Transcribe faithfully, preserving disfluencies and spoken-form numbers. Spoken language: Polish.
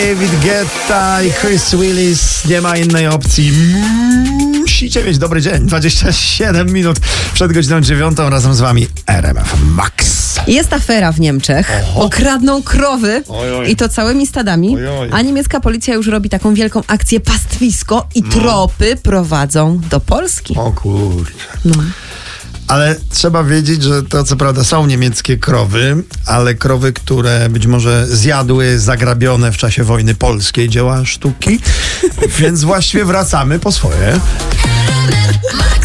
David Guetta i Chris Willis. Nie ma innej opcji. Musicie mieć dobry dzień. dwadzieścia siedem minut przed godziną dziewiątą razem z wami R M F Max. Jest afera w Niemczech. Oho. Okradną krowy Oj, oj. i to całymi stadami. Oj, oj. A niemiecka policja już robi taką wielką akcję pastwisko i tropy prowadzą do Polski. O kurde. No. Ale trzeba wiedzieć, że to co prawda są niemieckie krowy, ale krowy, które być może zjadły zagrabione w czasie wojny polskiej dzieła sztuki. Więc właściwie wracamy po swoje.